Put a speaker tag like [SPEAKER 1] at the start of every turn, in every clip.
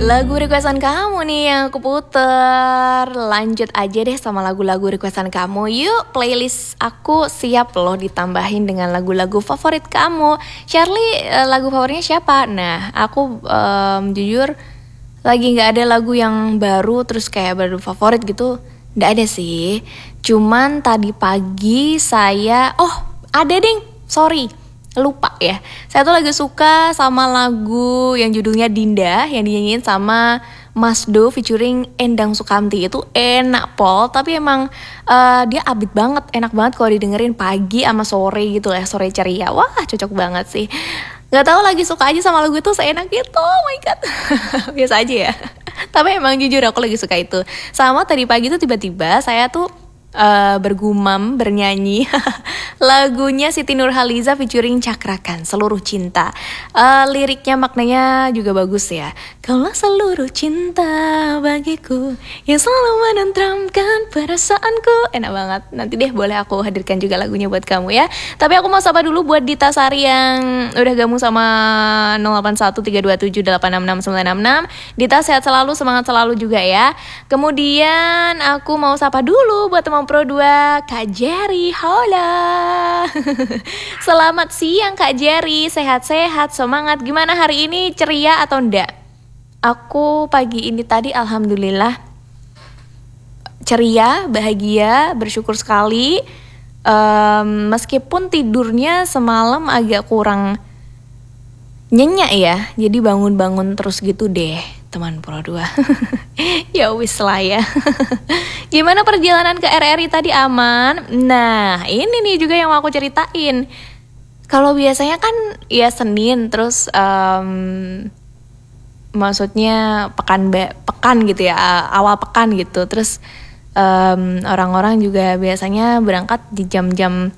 [SPEAKER 1] Lagu requestan kamu nih yang aku puter. Lanjut aja deh sama lagu-lagu requestan kamu. Yuk, playlist aku siap loh ditambahin dengan lagu-lagu favorit kamu. Shirley, lagu favoritnya siapa? Nah, aku jujur lagi gak ada lagu yang baru terus kayak baru favorit gitu. Gak ada sih. Cuman tadi pagi saya, ada ding, sorry, lupa ya. Saya tuh lagi suka sama lagu yang judulnya Dinda yang dinyanyiin sama Mas Do featuring Endang Sukamti. Itu enak pol, tapi emang dia upbeat banget, enak banget kalau didengerin pagi sama sore gitu lah, sore ceria. Wah, cocok banget sih. Gak tahu lagi suka aja sama lagu itu seenak gitu. Oh my god. Biasa aja ya. Tapi emang jujur aku lagi suka itu. Sama tadi pagi tuh tiba-tiba saya tuh bergumam, bernyanyi lagunya Siti Nurhaliza featuring Cakrakan, Seluruh Cinta. Liriknya maknanya juga bagus ya. Kaulah seluruh cinta bagiku yang selalu menenteramkan perasaanku. Enak banget. Nanti deh boleh aku hadirkan juga lagunya buat kamu ya. Tapi aku mau sapa dulu buat Dita Sari yang udah gabung sama 081327866966. Dita sehat selalu, semangat selalu juga ya. Kemudian aku mau sapa dulu buat teman Pro 2 Kak Jerry. Hola. Selamat siang Kak Jerry, sehat-sehat, semangat. Gimana hari ini, ceria atau enggak? Aku pagi ini tadi alhamdulillah ceria, bahagia, bersyukur sekali. Meskipun tidurnya semalam agak kurang nyenyak ya, jadi bangun-bangun terus gitu deh teman Pro 2. Ya wis lah ya. Gimana perjalanan ke RRI tadi, aman? Nah ini nih juga yang mau aku ceritain. Kalau biasanya kan ya Senin terus maksudnya pekan gitu ya, awal pekan gitu. Terus orang-orang juga biasanya berangkat di jam-jam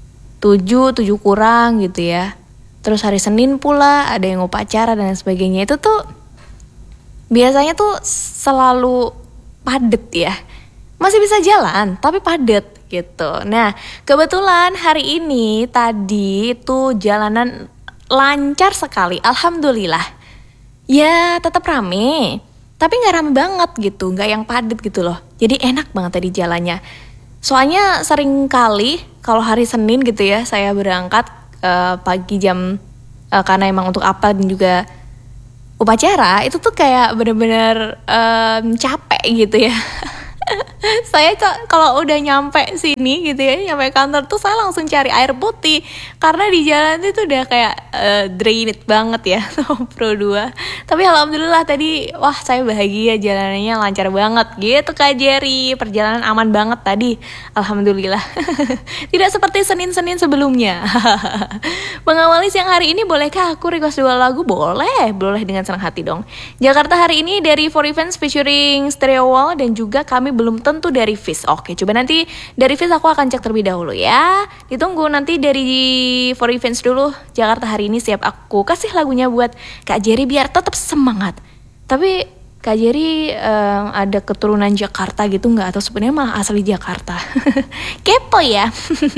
[SPEAKER 1] 7 kurang gitu ya. Terus hari Senin pula ada yang upacara dan sebagainya. Itu tuh biasanya tuh selalu padet ya. Masih bisa jalan tapi padet gitu. Nah kebetulan hari ini tadi itu jalanan lancar sekali, alhamdulillah. Ya tetap rame, tapi gak rame banget gitu, gak yang padet gitu loh. Jadi enak banget tadi jalannya. Soalnya sering kali kalau hari Senin gitu ya, saya berangkat pagi jam karena emang untuk apa dan juga upacara, itu tuh kayak bener-bener capek gitu ya. Saya kalau udah nyampe sini gitu ya, nyampe kantor tuh saya langsung cari air putih. Karena di jalan itu udah kayak drained banget ya sama Pro 2. Tapi alhamdulillah tadi, wah saya bahagia, jalanannya lancar banget gitu Kak Jerry. Perjalanan aman banget tadi, alhamdulillah. Tidak seperti Senin-Senin sebelumnya. Mengawali siang hari ini, bolehkah aku request 2 lagu? Boleh dengan senang hati dong. Jakarta hari ini dari For Events featuring Stereo Wall dan juga Kami Belum Tentu dari Fizz. Oke, coba nanti dari Fizz aku akan cek terlebih dahulu ya. Ditunggu nanti dari For Events dulu. Jakarta hari ini siap aku kasih lagunya buat Kak Jerry biar tetap semangat. Tapi Kak Jerry ada keturunan Jakarta gitu nggak? Atau sebenarnya malah asli Jakarta? Kepo ya.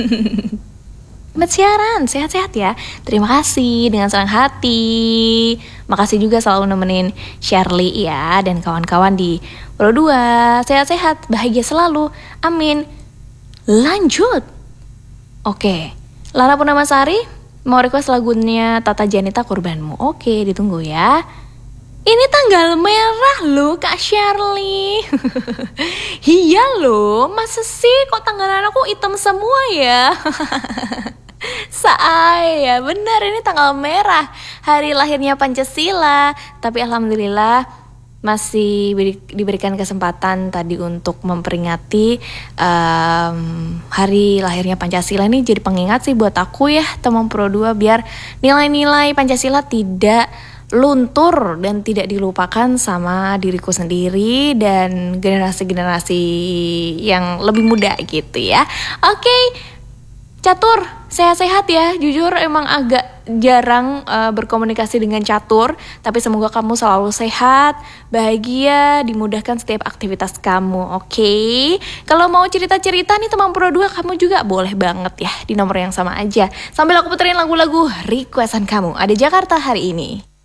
[SPEAKER 1] Selamat siaran, sehat-sehat ya. Terima kasih dengan senang hati. Makasih juga selalu nemenin Shirley ya dan kawan-kawan di Pro 2. Sehat-sehat, bahagia selalu. Amin. Lanjut. Oke. Lara Purnamasari mau request lagunya Tata Janita Korbanmu. Oke, ditunggu ya. Ini tanggal merah loh Kak Shirley. Iya loh, masa sih kok tanggalan aku hitam semua ya? Saya benar, ini tanggal merah, hari lahirnya Pancasila. Tapi alhamdulillah masih diberikan kesempatan tadi untuk memperingati hari lahirnya Pancasila. Ini jadi pengingat sih buat aku ya teman Pro 2, biar nilai-nilai Pancasila tidak luntur dan tidak dilupakan sama diriku sendiri dan generasi-generasi yang lebih muda gitu ya. Oke. Catur, sehat-sehat ya. Jujur emang agak jarang berkomunikasi dengan Catur. Tapi semoga kamu selalu sehat, bahagia, dimudahkan setiap aktivitas kamu. Oke? Kalau mau cerita-cerita nih teman Pro 2, kamu juga boleh banget ya di nomor yang sama aja. Sambil aku puterin lagu-lagu requestan kamu. Ada Jakarta hari ini.